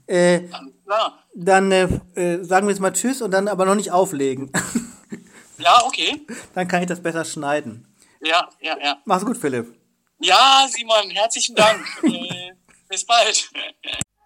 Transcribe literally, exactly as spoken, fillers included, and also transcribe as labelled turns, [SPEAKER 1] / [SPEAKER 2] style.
[SPEAKER 1] Äh,
[SPEAKER 2] Alles klar.
[SPEAKER 1] dann äh, äh, sagen wir jetzt mal Tschüss und dann aber noch nicht auflegen.
[SPEAKER 2] Ja, okay.
[SPEAKER 1] Dann kann ich das besser schneiden.
[SPEAKER 2] Ja, ja, ja.
[SPEAKER 1] Mach's gut, Philipp.
[SPEAKER 2] Ja, Simon, herzlichen Dank. äh, bis bald.